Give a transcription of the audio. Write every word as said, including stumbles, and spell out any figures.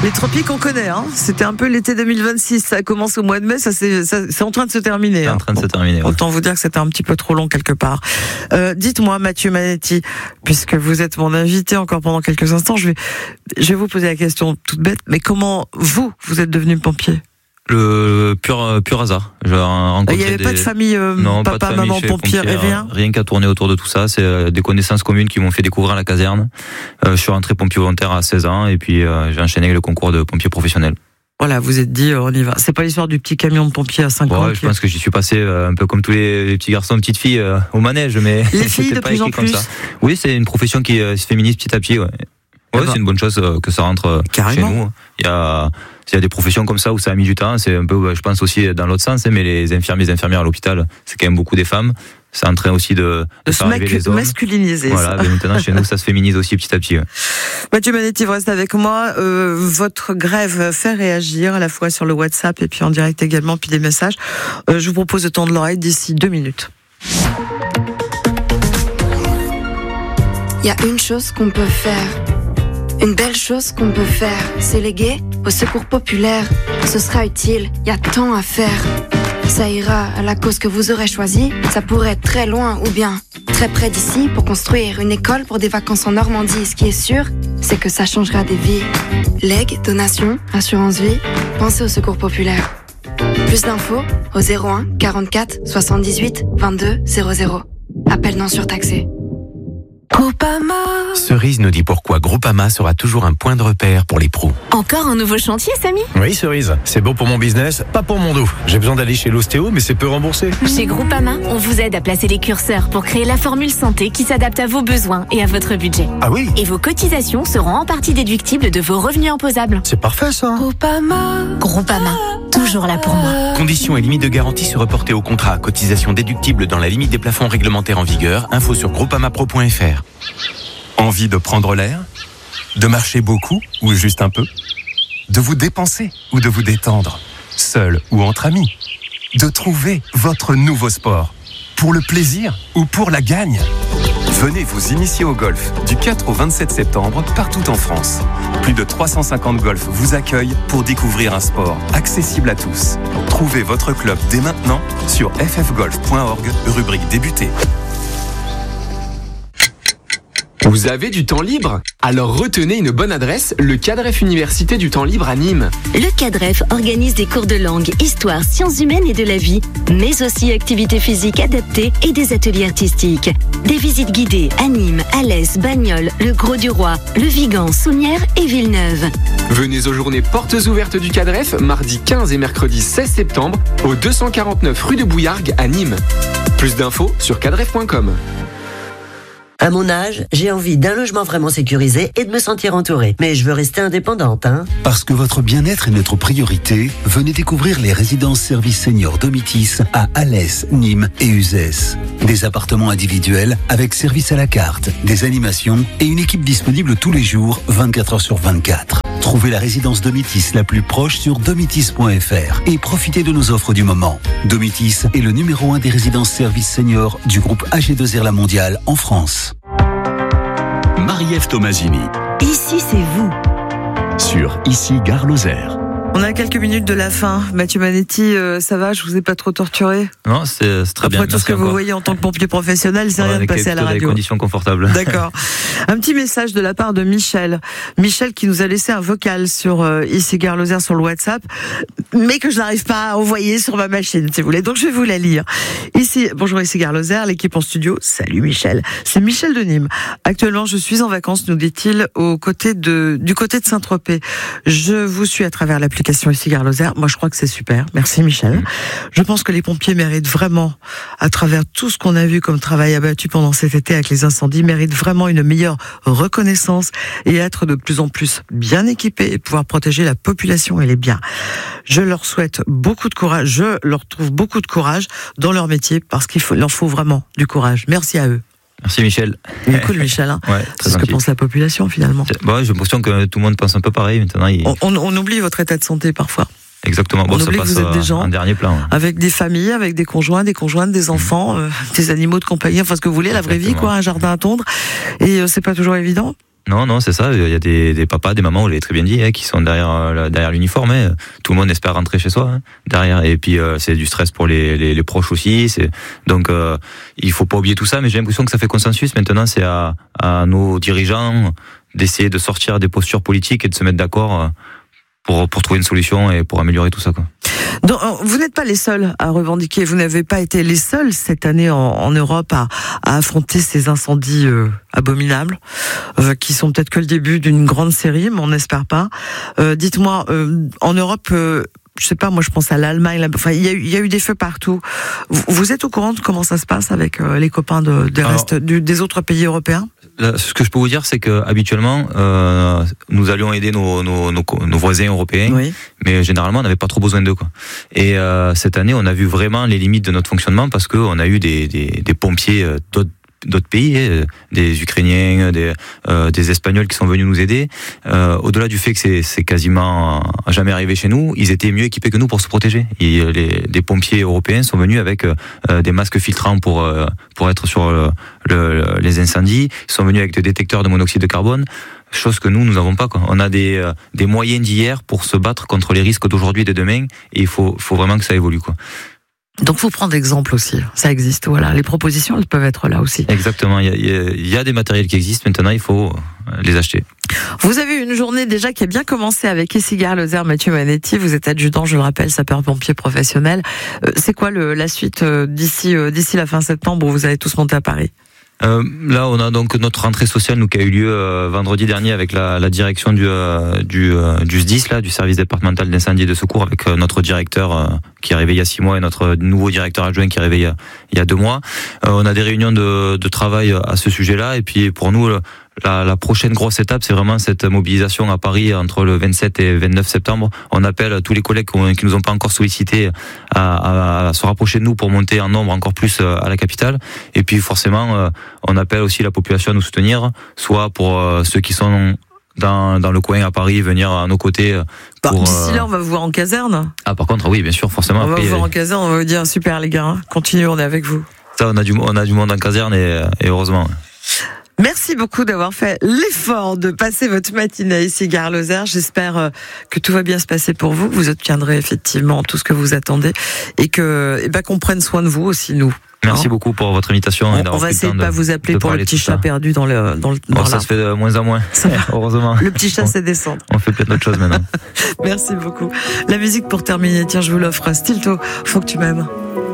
Les tropiques, on connaît, hein. C'était un peu l'été deux mille vingt-six. Ça commence au mois de mai, ça c'est, ça, c'est en train de se terminer. C'est hein. en train de se terminer. Ouais. Autant vous dire que c'était un petit peu trop long quelque part. Euh, dites-moi, Mathieu Manetti, puisque vous êtes mon invité encore pendant quelques instants, je vais, je vais vous poser la question toute bête, mais comment vous, vous êtes devenu pompier? Le pur, pur hasard. Il n'y avait des... pas de famille, euh, non, papa, pas de famille maman, pompier, pompier, rien. Rien qu'à tourner autour de tout ça. C'est euh, des connaissances communes qui m'ont fait découvrir la caserne. Euh, je suis rentré pompier volontaire à seize ans et puis euh, j'ai enchaîné avec le concours de pompier professionnel. Voilà, vous êtes dit, on y va. C'est pas l'histoire du petit camion de pompier à cinq ouais, ans. Je pense que j'y suis passé euh, un peu comme tous les, les petits garçons, petites filles euh, au manège, mais les filles de pas plus en comme plus. Ça. Oui, c'est une profession qui euh, se féminise petit à petit. Ouais. Ouais, c'est une bonne chose euh, que ça rentre euh, Carrément. chez nous. Il y a, il y a des professions comme ça où ça a mis du temps. C'est un peu, je pense aussi dans l'autre sens, hein, mais les infirmiers, les infirmières à l'hôpital, c'est quand même beaucoup des femmes. C'est en train aussi de, de, de se macu- masculiniser. Voilà, mais maintenant chez nous, ça se féminise aussi petit à petit. Ouais. Mathieu Manetti, vous restez avec moi. Euh, votre grève fait réagir à la fois sur le WhatsApp et puis en direct également, puis des messages. Euh, je vous propose de tendre l'oreille d'ici deux minutes. Il y a une chose qu'on peut faire. Une belle chose qu'on peut faire, c'est léguer au secours populaire. Ce sera utile, il y a tant à faire. Ça ira à la cause que vous aurez choisie. Ça pourrait être très loin ou bien très près d'ici pour construire une école pour des vacances en Normandie. Ce qui est sûr, c'est que ça changera des vies. Legs, donations, assurance vie, pensez au secours populaire. Plus d'infos au zéro un quarante-quatre soixante-dix-huit vingt-deux zéro zéro. Appel non surtaxé. Groupama. Cerise nous dit pourquoi Groupama sera toujours un point de repère pour les pros. Encore un nouveau chantier, Samy ? Oui, Cerise. C'est bon pour mon business, pas pour mon dos. J'ai besoin d'aller chez l'ostéo, mais c'est peu remboursé. Chez Groupama, on vous aide à placer les curseurs pour créer la formule santé qui s'adapte à vos besoins et à votre budget. Ah oui ? Et vos cotisations seront en partie déductibles de vos revenus imposables. C'est parfait, ça. Groupama. Groupama. Toujours là pour moi. Conditions et limites de garantie se reporter au contrat. Cotisation déductible dans la limite des plafonds réglementaires en vigueur. Info sur groupamapro point f r. Envie de prendre l'air ? De marcher beaucoup ou juste un peu ? De vous dépenser ou de vous détendre ? Seul ou entre amis ? De trouver votre nouveau sport ? Pour le plaisir ou pour la gagne ? Venez vous initier au golf du quatre au vingt-sept septembre partout en France. Plus de trois cent cinquante golfs vous accueillent pour découvrir un sport accessible à tous. Trouvez votre club dès maintenant sur f f golf point org, rubrique débuter. Vous avez du temps libre ? Alors retenez une bonne adresse, le CADREF Université du temps libre à Nîmes. Le CADREF organise des cours de langue, histoire, sciences humaines et de la vie, mais aussi activités physiques adaptées et des ateliers artistiques. Des visites guidées à Nîmes, Alès, Bagnols, le Gros-du-Roi, le Vigan, Sounières et Villeneuve. Venez aux journées portes ouvertes du CADREF, mardi quinze et mercredi seize septembre, au deux cent quarante-neuf rue de Bouillargues à Nîmes. Plus d'infos sur cadref point com. À mon âge, j'ai envie d'un logement vraiment sécurisé et de me sentir entourée. Mais je veux rester indépendante, hein. Parce que votre bien-être est notre priorité, venez découvrir les résidences services seniors Domitis à Alès, Nîmes et Uzès. Des appartements individuels avec service à la carte, des animations et une équipe disponible tous les jours, vingt-quatre heures sur vingt-quatre. Trouvez la résidence Domitis la plus proche sur domitis point f r et profitez de nos offres du moment. Domitis est le numéro un des résidences services seniors du groupe A G deux R La Mondiale en France. Marie-Ève Tomasini. Ici, c'est vous. Sur Ici, Gare Lozère. On a quelques minutes de la fin. Mathieu Manetti, euh, ça va? Je vous ai pas trop torturé? Non, c'est, c'est très Après bien. Après tout ce que encore. Vous voyez en tant que pompier professionnel, c'est ouais, rien de passer à la radio. Des conditions confortables. D'accord. Un petit message de la part de Michel. Michel qui nous a laissé un vocal sur euh, Ici Gare Lozère sur le WhatsApp, mais que je n'arrive pas à envoyer sur ma machine, si vous voulez. Donc je vais vous la lire. Ici, bonjour Ici Gare Lozère, l'équipe en studio. Salut Michel. C'est Michel de Nîmes. Actuellement, je suis en vacances, nous dit-il, au côté de, du côté de Saint-Tropez. Je vous suis à travers l'application Ici Gare Lozère. Moi, je crois que c'est super. Merci, Michel. Je pense que les pompiers méritent vraiment, à travers tout ce qu'on a vu comme travail abattu pendant cet été avec les incendies, méritent vraiment une meilleure reconnaissance et être de plus en plus bien équipés et pouvoir protéger la population et les biens. Je leur souhaite beaucoup de courage. Je leur trouve beaucoup de courage dans leur métier parce qu'il faut, leur faut vraiment du courage. Merci à eux. Merci Michel. Il est cool Michel, hein. Ouais, c'est ce que pense la population finalement. Bah, j'ai l'impression que tout le monde pense un peu pareil maintenant. Il... On, on, on oublie votre état de santé parfois. Exactement. Bon, on ça oublie passe que vous êtes des gens en dernier plan. Ouais. Avec des familles, avec des conjoints, des conjointes, des enfants, mmh. euh, des animaux de compagnie, enfin ce que vous voulez, la vraie Exactement. Vie quoi, un jardin à tondre. Et euh, c'est pas toujours évident. Non, non, c'est ça. Il y a des, des papas, des mamans, vous l'avez très bien dit, hein, qui sont derrière, derrière l'uniforme. Hein. Tout le monde espère rentrer chez soi, hein, derrière. Et puis, euh, c'est du stress pour les, les, les proches aussi. C'est... Donc, euh, il faut pas oublier tout ça, mais j'ai l'impression que ça fait consensus. Maintenant, c'est à, à nos dirigeants d'essayer de sortir des postures politiques et de se mettre d'accord pour, pour trouver une solution et pour améliorer tout ça, quoi. Donc, vous n'êtes pas les seuls à revendiquer, vous n'avez pas été les seuls cette année en, en Europe à, à affronter ces incendies euh, abominables, euh, qui sont peut-être que le début d'une grande série, mais on n'espère pas. Euh, dites-moi, euh, en Europe, euh, je sais pas, moi je pense à l'Allemagne, là, enfin il y a eu, il y a eu des feux partout. Vous, vous êtes au courant de comment ça se passe avec euh, les copains de, des, Alors, restes, du, des autres pays européens? Là, ce que je peux vous dire, c'est que habituellement, euh, nous allions aider nos, nos, nos, nos voisins européens, oui. mais généralement, on n'avait pas trop besoin d'eux, quoi. Et euh, cette année, on a vu vraiment les limites de notre fonctionnement parce que on a eu des, des, des pompiers euh, d'autres d'autres pays, hein, des Ukrainiens, des, euh, des Espagnols qui sont venus nous aider. Euh, au-delà du fait que c'est, c'est quasiment jamais arrivé chez nous, ils étaient mieux équipés que nous pour se protéger. Et les, les pompiers européens sont venus avec euh, des masques filtrants pour euh, pour être sur le, le, les incendies. Ils sont venus avec des détecteurs de monoxyde de carbone. Chose que nous, nous n'avons pas, quoi. On a des, euh, des moyens d'hier pour se battre contre les risques d'aujourd'hui et de demain. Et il faut, faut vraiment que ça évolue, quoi. Donc, faut prendre exemple aussi. Ça existe, voilà. Les propositions, elles peuvent être là aussi. Exactement. Il y a, il y a, il y a des matériels qui existent. Maintenant, il faut les acheter. Vous avez eu une journée déjà qui a bien commencé avec Essigars Lozère, Mathieu Manetti. Vous êtes adjudant, je le rappelle, sapeur-pompier professionnel. Euh, c'est quoi le, la suite euh, d'ici, euh, d'ici la fin septembre où vous allez tous monter à Paris? Euh, là, on a donc notre rentrée sociale, nous, qui a eu lieu euh, vendredi dernier avec la, la direction du euh, du, euh, du S D I S, là, du service départemental d'incendie et de secours, avec euh, notre directeur euh, qui est arrivé il y a six mois et notre nouveau directeur adjoint qui est arrivé il y a, il y a deux mois. Euh, on a des réunions de, de travail à ce sujet-là, et puis pour nous, le, La, la prochaine grosse étape, c'est vraiment cette mobilisation à Paris entre le vingt-sept et vingt-neuf septembre. On appelle tous les collègues qui nous ont pas encore sollicités à, à, à se rapprocher de nous pour monter en nombre encore plus à la capitale. Et puis forcément, on appelle aussi la population à nous soutenir, soit pour ceux qui sont dans, dans le coin à Paris, venir à nos côtés. Pour, bah, d'ici là, on va vous voir en caserne. Ah, par contre, oui, bien sûr, forcément. On va après, vous voir en caserne, on va vous dire super les gars, hein, continuez, on est avec vous. Ça, on a du, on a du monde en caserne et, et heureusement. Merci beaucoup d'avoir fait l'effort de passer votre matinée ici, Essigars Lozère. J'espère que tout va bien se passer pour vous, que vous obtiendrez effectivement tout ce que vous attendez et que, et ben, qu'on prenne soin de vous aussi, nous. Merci hein beaucoup pour votre invitation. On, on va essayer de ne pas vous appeler pour le petit chat perdu dans le dans le. Dans bon, ça se fait de moins en moins. Heureusement. Le petit chat, c'est descendre. On fait plein d'autres choses maintenant. Merci beaucoup. La musique pour terminer, tiens, je vous l'offre. Stilto, faut que tu m'aimes.